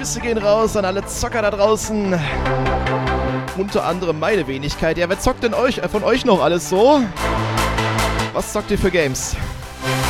Grüße gehen raus an alle Zocker da draußen. Unter anderem meine Wenigkeit. Ja, wer zockt denn von euch noch alles so? Was zockt ihr für Games?